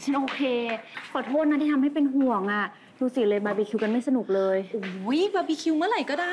ฉันโอเคขอโทษนะที่ทำให้เป็นห่วงอ่ะดูสิเลยบาร์บีคิวกันไม่สนุกเลยอุ้ยบาร์บีคิวเมื่อไหร่ก็ได้